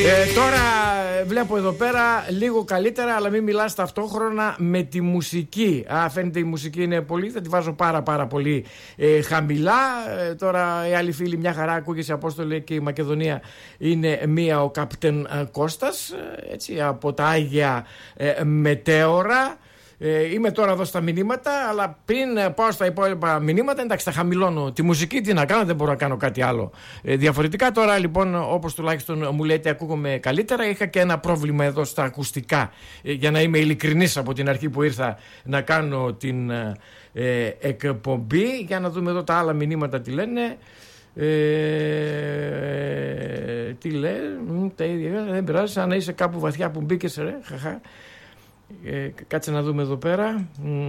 Τώρα βλέπω εδώ πέρα λίγο καλύτερα, αλλά μην μιλάς ταυτόχρονα με τη μουσική. Φαίνεται η μουσική είναι πολύ, θα τη βάζω πάρα πολύ χαμηλά. Τώρα οι άλλοι φίλοι μια χαρά ακούγεσαι, Απόστολε, και η Μακεδονία είναι μία, ο Καπτεν Κώστας, έτσι, από τα Άγια Μετέωρα. Είμαι τώρα εδώ στα μηνύματα, αλλά πριν πάω στα υπόλοιπα μηνύματα, εντάξει, θα χαμηλώνω τη μουσική. Τι να κάνω, δεν μπορώ να κάνω κάτι άλλο διαφορετικά. Τώρα λοιπόν, όπως τουλάχιστον μου λέτε, ακούγομαι καλύτερα. Είχα και ένα πρόβλημα εδώ στα ακουστικά, για να είμαι ειλικρινής από την αρχή που ήρθα να κάνω την εκπομπή. Για να δούμε εδώ τα άλλα μηνύματα τι λένε. Τι λέει, τα ίδια, δεν πειράζει, σαν να είσαι κάπου βαθιά που μπήκες, ρε, χαχά. Κάτσε να δούμε εδώ πέρα.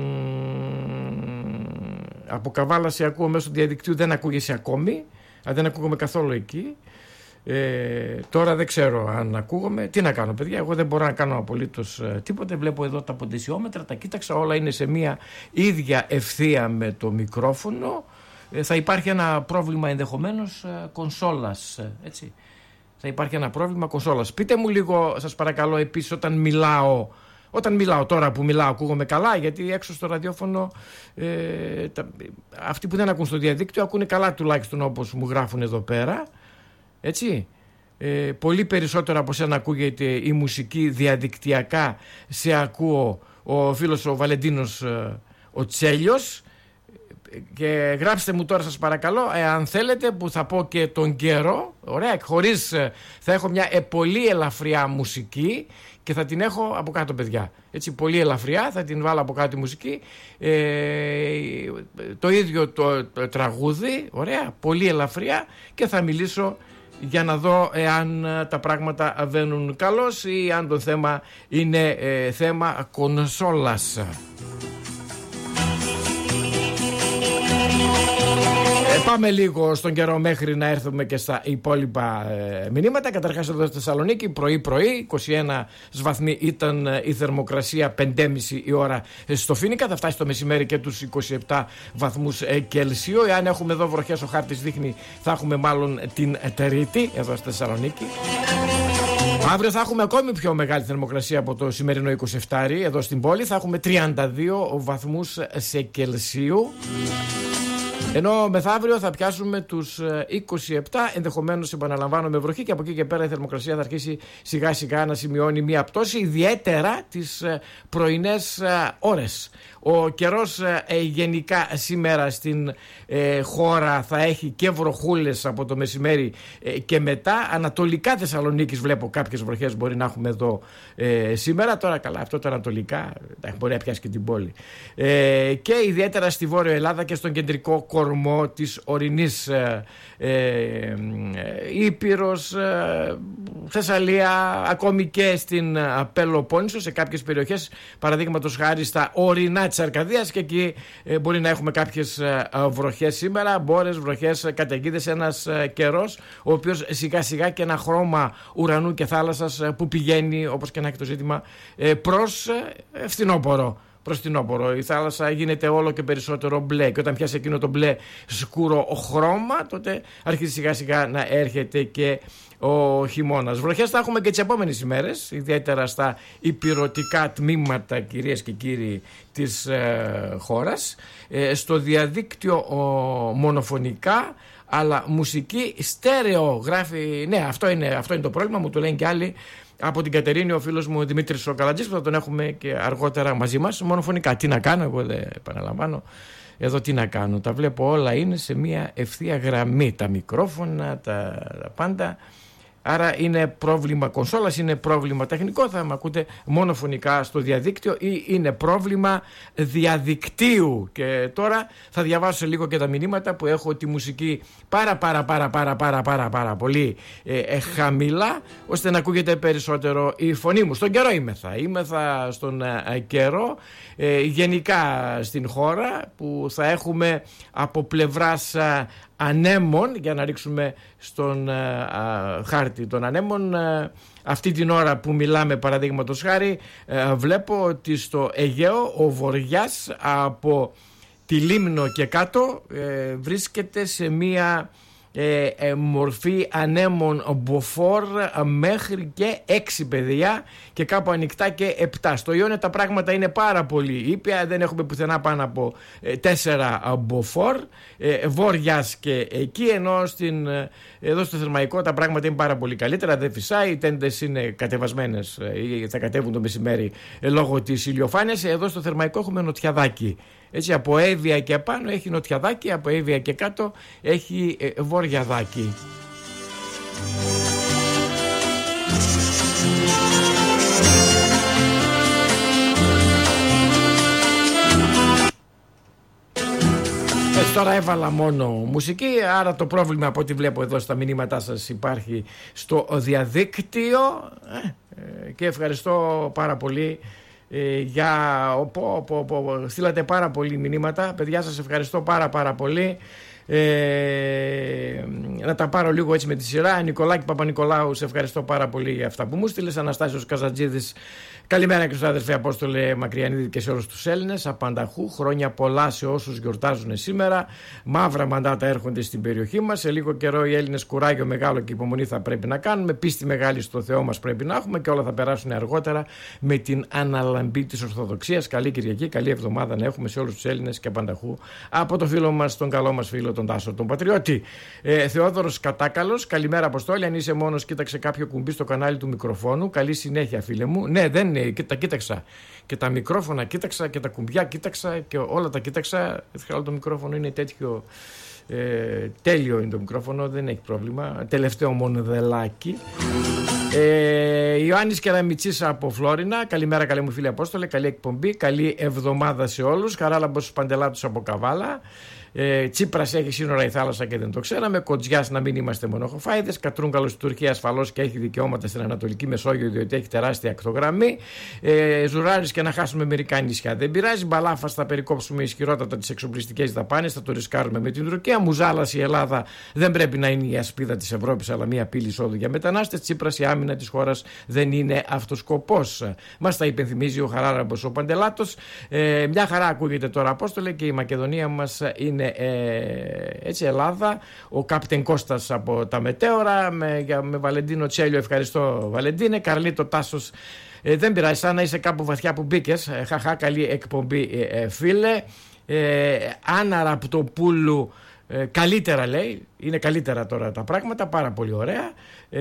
Από Καβάλα σε ακούω μέσω διαδικτύου, δεν ακούγεσαι ακόμη. Δεν ακούγομαι καθόλου εκεί. Τώρα δεν ξέρω αν ακούγομαι. Τι να κάνω, παιδιά, εγώ δεν μπορώ να κάνω απολύτως τίποτε. Βλέπω εδώ τα ποντισιόμετρα, τα κοίταξα, όλα είναι σε μία ίδια ευθεία με το μικρόφωνο. Θα υπάρχει ένα πρόβλημα ενδεχομένως κονσόλας, έτσι. Θα υπάρχει ένα πρόβλημα κονσόλας. Πείτε μου λίγο, σας παρακαλώ, επίσης, όταν μιλάω τώρα που μιλάω, ακούγομαι καλά, γιατί έξω στο ραδιόφωνο αυτοί που δεν ακούν στο διαδίκτυο ακούνε καλά, τουλάχιστον όπως μου γράφουν εδώ πέρα, έτσι. Πολύ περισσότερο από σένα ακούγεται η μουσική διαδικτυακά. Σε ακούω, ο φίλος ο Βαλεντίνος ο Τσέλιος. Και γράψτε μου τώρα, σας παρακαλώ, αν θέλετε, που θα πω και τον καιρό. Ωραία, χωρίς, θα έχω μια πολύ ελαφριά μουσική και θα την έχω από κάτω, παιδιά. Έτσι, πολύ ελαφριά, θα την βάλω από κάτω τη μουσική. Το ίδιο το τραγούδι, ωραία, πολύ ελαφριά, και θα μιλήσω για να δω εάν τα πράγματα βαίνουν καλώς ή αν το θέμα είναι θέμα κονσόλας. Πάμε λίγο στον καιρό μέχρι να έρθουμε και στα υπόλοιπα μηνύματα. Καταρχάς εδώ στη Θεσσαλονίκη πρωί 21 βαθμοί ήταν η θερμοκρασία, 5.30 η ώρα στο Φοίνικα. Θα φτάσει το μεσημέρι και τους 27 βαθμούς Κελσίου. Εάν έχουμε εδώ βροχές, ο χάρτης δείχνει, θα έχουμε μάλλον την Τρίτη εδώ στη Θεσσαλονίκη. Αύριο θα έχουμε ακόμη πιο μεγάλη θερμοκρασία από το σημερινό 27 εδώ στην πόλη. Θα έχουμε 32 βαθμούς σε Κελσίου. Ενώ μεθαύριο θα πιάσουμε τους 27, ενδεχομένως, επαναλαμβάνω, με βροχή, και από εκεί και πέρα η θερμοκρασία θα αρχίσει σιγά σιγά να σημειώνει μία πτώση, ιδιαίτερα τις πρωινές ώρες. Ο καιρός γενικά σήμερα στην χώρα θα έχει και βροχούλες από το μεσημέρι και μετά. Ανατολικά Θεσσαλονίκης βλέπω κάποιες βροχές μπορεί να έχουμε εδώ σήμερα. Τώρα καλά, αυτό το ανατολικά μπορεί να πιάσει και την πόλη. Και ιδιαίτερα στη Βόρεια Ελλάδα και στον κεντρικό κορμό της ορεινής Ήπειρος, Θεσσαλία, ακόμη και στην Πελοπόννησο, σε κάποιες περιοχές, παραδείγματος χάρη στα ορεινά της Αρκαδίας, και εκεί μπορεί να έχουμε κάποιες βροχές σήμερα, μπόρες, βροχές, καταιγίδες, ένας καιρός ο οποίος σιγά σιγά, και ένα χρώμα ουρανού και θάλασσας που πηγαίνει, όπως και να έχει το ζήτημα, προς φθινόπωρο. Προς φθινόπωρο. Η θάλασσα γίνεται όλο και περισσότερο μπλε, και όταν πιάσει εκείνο το μπλε σκούρο χρώμα, τότε αρχίζει σιγά σιγά να έρχεται και ο χειμώνας. Βροχές θα έχουμε και τις επόμενες ημέρες, ιδιαίτερα στα υπηρωτικά τμήματα, κυρίες και κύριοι, της χώρας. Στο διαδίκτυο μονοφωνικά, αλλά μουσική στέρεο γράφει. Ναι, αυτό είναι το πρόβλημα, μου το λένε και άλλοι. Από την Κατερίνη, ο φίλος μου Δημήτρης ο Καλατζής, που θα τον έχουμε και αργότερα μαζί μας, μονοφωνικά. Τι να κάνω, εγώ δεν επαναλαμβάνω. Εδώ τι να κάνω, τα βλέπω όλα, είναι σε μια ευθεία γραμμή. Τα μικρόφωνα, τα πάντα. Άρα είναι πρόβλημα κονσόλας, είναι πρόβλημα τεχνικό, θα με ακούτε μονοφωνικά στο διαδίκτυο, ή είναι πρόβλημα διαδικτύου. Και τώρα θα διαβάσω λίγο και τα μηνύματα που έχω τη μουσική πάρα πολύ χαμηλά, ώστε να ακούγεται περισσότερο η φωνή μου. Στον καιρόήμεθα στον καιρό, γενικά στην χώρα, που θα έχουμε από πλευράς ανέμων, για να ρίξουμε στον χάρτη των ανέμων. Αυτή την ώρα που μιλάμε, παραδείγματος χάρη, βλέπω ότι στο Αιγαίο ο βοριάς από τη Λίμνο και κάτω βρίσκεται σε μία μορφή ανέμων μποφόρ μέχρι και 6 παιδιά και κάπου ανοιχτά και 7. Στο Ιόνιο τα πράγματα είναι πάρα πολύ ήπια, δεν έχουμε πουθενά πάνω από 4 μποφόρ βόρειας και εκεί, ενώ εδώ στο Θερμαϊκό τα πράγματα είναι πάρα πολύ καλύτερα, δεν φυσάει, οι τέντες είναι κατεβασμένες ή θα κατέβουν το μεσημέρι λόγω της ηλιοφάνειας. Εδώ στο Θερμαϊκό έχουμε νοτιαδάκι. Έτσι, από Εύβοια και πάνω έχει νοτιαδάκι, από Εύβοια και κάτω έχει βορειαδάκι. Τώρα έβαλα μόνο μουσική, άρα το πρόβλημα από ό,τι βλέπω εδώ στα μηνύματά σας υπάρχει στο διαδίκτυο και ευχαριστώ πάρα πολύ για στείλατε πάρα πολλοί μηνύματα, παιδιά, σας ευχαριστώ πάρα πολύ. Να τα πάρω λίγο έτσι με τη σειρά. Νικολάκη Παπα-Νικολάου, σε ευχαριστώ πάρα πολύ για αυτά που μου στείλες. Αναστάσιος Καζατζίδης, καλημέρα και στους αδερφέ Απόστολε Μακριανίδη και σε όλους τους Έλληνες. Απανταχού, χρόνια πολλά σε όσους γιορτάζουν σήμερα. Μαύρα μαντάτα έρχονται στην περιοχή μας. Σε λίγο καιρό οι Έλληνες κουράγιο μεγάλο και υπομονή θα πρέπει να κάνουμε. Πίστη μεγάλη στο Θεό μας πρέπει να έχουμε και όλα θα περάσουν αργότερα με την αναλαμπή της Ορθοδοξίας. Καλή Κυριακή, καλή εβδομάδα να έχουμε σε όλους τους Έλληνες και απανταχού από το φίλο μας, τον καλό μας φίλο, τον Τάσο, τον Πατριώτη. Θεόδωρος Κατάκαλος, καλημέρα Αποστόλη. Αν είσαι μόνος, κοίταξε κάποιο κουμπί στο κανάλι του μικροφόνου. Καλή συνέχεια, φίλε μου. Ναι, δεν είναι, τα κοίταξα. Και τα μικρόφωνα κοίταξα και τα κουμπιά κοίταξα και όλα τα κοίταξα. Όλο το μικρόφωνο είναι τέτοιο. Τέλειο είναι το μικρόφωνο, δεν έχει πρόβλημα. Τελευταίο μονοδελάκι. Ιωάννης Κεραμιτσής από Φλόρινα. Καλημέρα, καλή μου φίλη Απόστολε. Καλή εκπομπή. Καλή εβδομάδα σε όλους. Χαράλαμπος Παντελάτους από Καβάλα. Τσίπρας έχει σύνορα η θάλασσα και δεν το ξέραμε. Κοτζιάς να μην είμαστε μονοχοφάιδες. Κατρούγκαλος στην Τουρκία ασφαλώς και έχει δικαιώματα στην Ανατολική Μεσόγειο διότι έχει τεράστια ακτογραμμή. Ζουράρης και να χάσουμε μερικά νησιά δεν πειράζει. Μπαλάφας θα περικόψουμε ισχυρότατα τις εξοπλιστικές δαπάνες. Θα το ρισκάρουμε με την Τουρκία. Μουζάλας η Ελλάδα δεν πρέπει να είναι η ασπίδα της Ευρώπης αλλά μια πύλη εισόδου για μετανάστες. Τσίπρας η άμυνα της χώρας δεν είναι αυτός σκοπός. Μας τα υπενθυμίζει ο Χαράλαμπος ο Παντελάτος. Μια χαρά ακούγεται τώρα Απόστολε και η Μακεδονία μας είναι έτσι Ελλάδα. Ο Κάπτεν Κώστας από τα Μετέωρα με Βαλεντίνο Τσέλιο, ευχαριστώ Βαλεντίνε. Καρλίτο Τάσος, δεν πειράζει, σαν να είσαι κάπου βαθιά που μπήκες. Χαχά, καλή εκπομπή φίλε. Άννα Ραπτοπούλου, καλύτερα λέει, είναι καλύτερα τώρα τα πράγματα, πάρα πολύ ωραία.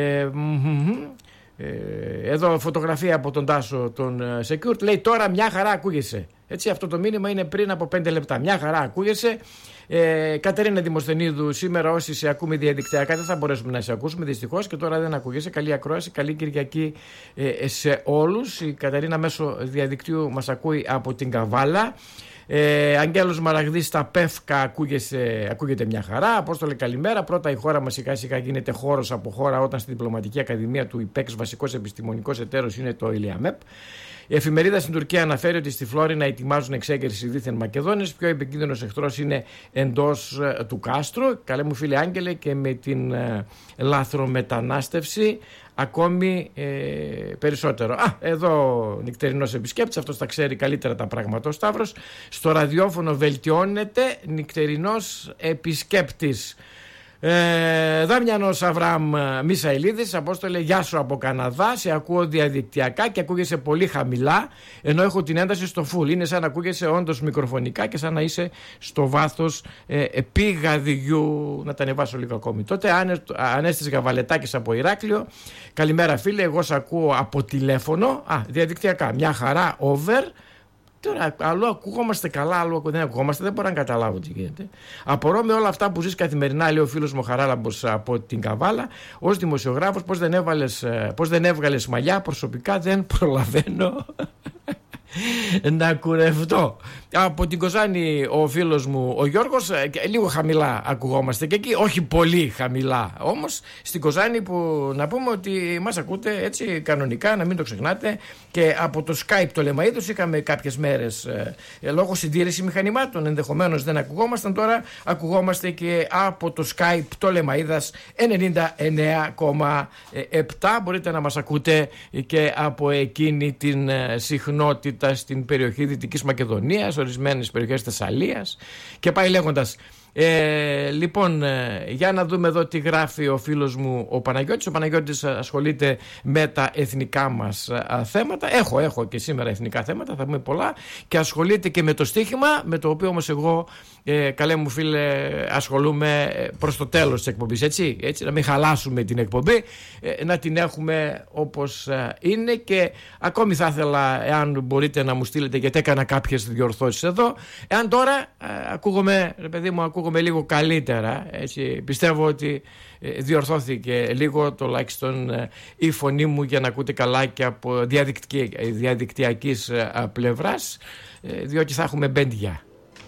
Εδώ φωτογραφία από τον Τάσο τον Secure, λέει τώρα μια χαρά ακούγεσαι. Έτσι, αυτό το μήνυμα είναι πριν από 5 λεπτά. Μια χαρά ακούγεσαι. Κατερίνα Δημοσθενίδου, σήμερα όσοι σε ακούμε διαδικτυακά δεν θα μπορέσουμε να σε ακούσουμε δυστυχώς και τώρα δεν ακούγεσαι. Καλή ακρόαση, καλή Κυριακή σε όλους. Η Κατερίνα μέσω διαδικτύου μας ακούει από την Καβάλα. Αγγέλος Μαραγδής στα Πεύκα ακούγεται μια χαρά. Απόστολε καλημέρα. Πρώτα η χώρα μας σιγά σιγά γίνεται χώρος από χώρα όταν στη Διπλωματική Ακαδημία του ΙΠΕΞ βασικός επιστημονικός εταίρος είναι το ΙΛΙΑΜΕΠ. Η εφημερίδα στην Τουρκία αναφέρει ότι στη Φλόρινα ετοιμάζουν εξέγερση δίθεν Μακεδόνες. Πιο επικίνδυνος εχθρός είναι εντός του κάστρου. Καλέ μου φίλε Άγγελε, και με την λάθρομετανάστευση ακόμη περισσότερο. Εδώ νυχτερινός επισκέπτης, αυτός τα ξέρει καλύτερα τα πράγματα ο Σταύρος. Στο ραδιόφωνο βελτιώνεται νυχτερινός επισκέπτης. Δάμιανος Αβραάμ Μισαηλίδης, Απόστολε, γεια σου από Καναδά. Σε ακούω διαδικτυακά και ακούγεσαι πολύ χαμηλά, ενώ έχω την ένταση στο full. Είναι σαν να ακούγεσαι όντως μικροφωνικά και σαν να είσαι στο βάθος πηγαδιού. Να τα ανεβάσω λίγο ακόμη. Τότε Ανέστης Γαβαλετάκης από Ηράκλειο. Καλημέρα φίλε, εγώ σε ακούω από τηλέφωνο. Διαδικτυακά, μια χαρά, over. Τώρα, αλλού ακουγόμαστε καλά, αλλού δεν ακουγόμαστε, δεν μπορώ να καταλάβω τι γίνεται. Απορώ με όλα αυτά που ζεις καθημερινά, λέει ο φίλος μου Χαράλαμπος από την Καβάλα, ως δημοσιογράφος, πώς δεν έβγαλες μαλλιά, προσωπικά δεν προλαβαίνω να κουρευτώ. Από την Κοζάνη ο φίλος μου ο Γιώργος, λίγο χαμηλά ακουγόμαστε και εκεί, όχι πολύ χαμηλά όμως στην Κοζάνη, που να πούμε ότι μας ακούτε έτσι κανονικά, να μην το ξεχνάτε, και από το Skype το Λεμαΐδος είχαμε κάποιες μέρες λόγω συντήρηση μηχανημάτων ενδεχομένως δεν ακουγόμασταν, τώρα ακουγόμαστε και από το Skype το Λεμαΐδας 99,7. μπορείτε να μας ακούτε και από εκείνη την συχνότητα στην περιοχή Δυτικής Μακεδονίας, ορισμένες περιοχές Θεσσαλίας και πάει λέγοντας. Λοιπόν, για να δούμε εδώ τι γράφει ο φίλος μου ο Παναγιώτης. Ο Παναγιώτης ασχολείται με τα εθνικά μας θέματα. Έχω και σήμερα εθνικά θέματα, θα πούμε πολλά. Και ασχολείται και με το στοίχημα, με το οποίο όμως εγώ, καλέ μου φίλε, ασχολούμαι προς το τέλος της εκπομπής. Έτσι, να μην χαλάσουμε την εκπομπή, να την έχουμε όπως είναι. Και ακόμη θα ήθελα, εάν μπορείτε, να μου στείλετε, γιατί έκανα κάποιες διορθώσεις εδώ. Εάν τώρα ακούγομαι, ρε παιδί μου, ακούγομαι λίγο καλύτερα, έτσι, πιστεύω ότι διορθώθηκε λίγο τουλάχιστον η φωνή μου, για να ακούτε καλά και από διαδικτυακής πλευράς, διότι θα έχουμε μπέντια.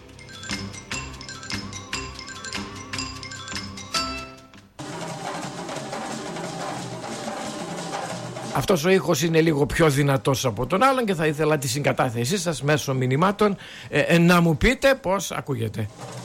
Αυτός ο ήχος είναι λίγο πιο δυνατός από τον άλλον και θα ήθελα τη συγκατάθεσή σας μέσω μηνυμάτων να μου πείτε πώς ακούγεται.